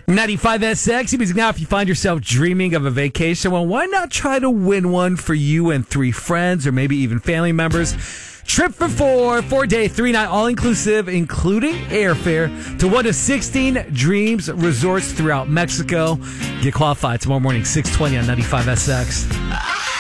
95SX music. Now, if you find yourself dreaming of a vacation, well, why not try to win one for you and 3 friends or maybe even family members? Trip for 4-day, 3-night, all-inclusive, including airfare to one of 16 Dreams resorts throughout Mexico. Get qualified tomorrow morning, 6:20 on 95SX.